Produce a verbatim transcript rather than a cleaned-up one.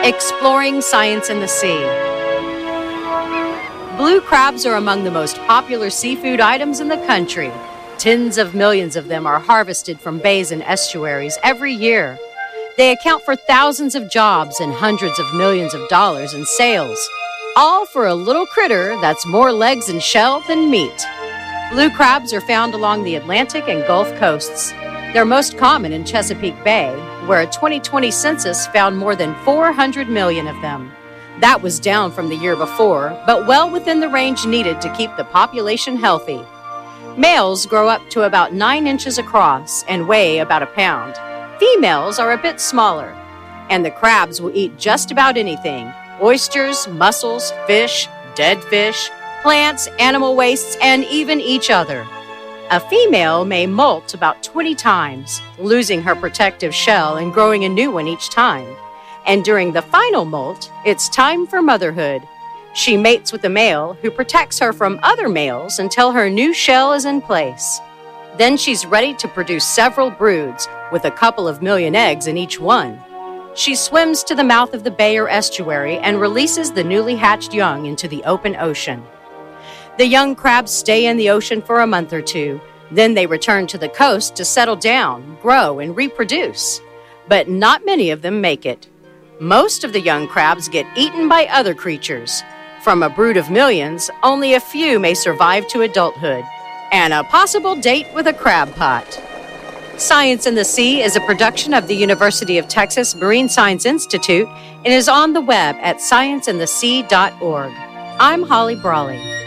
Exploring science in the sea. Blue crabs are among the most popular seafood items in the country. Tens of millions of them are harvested from bays and estuaries every year. They account for thousands of jobs and hundreds of millions of dollars in sales, all for a little critter that's more legs and shell than meat. Blue crabs are found along the Atlantic and Gulf coasts. They're most common in Chesapeake Bay, where a twenty twenty census found more than four hundred million of them. That was down from the year before, but well within the range needed to keep the population healthy. Males grow up to about nine inches across and weigh about a pound. Females are a bit smaller, and the crabs will eat just about anything: oysters, mussels, fish, dead fish, plants, animal wastes, and even each other. A female may molt about twenty times, losing her protective shell and growing a new one each time. And during the final molt, it's time for motherhood. She mates with a male who protects her from other males until her new shell is in place. Then she's ready to produce several broods, with a couple of million eggs in each one. She swims to the mouth of the bay or estuary and releases the newly hatched young into the open ocean. The young crabs stay in the ocean for a month or two. Then they return to the coast to settle down, grow, and reproduce. But not many of them make it. Most of the young crabs get eaten by other creatures. From a brood of millions, only a few may survive to adulthood, and a possible date with a crab pot. Science in the Sea is a production of the University of Texas Marine Science Institute and is on the web at science in the sea dot org. I'm Holly Brawley.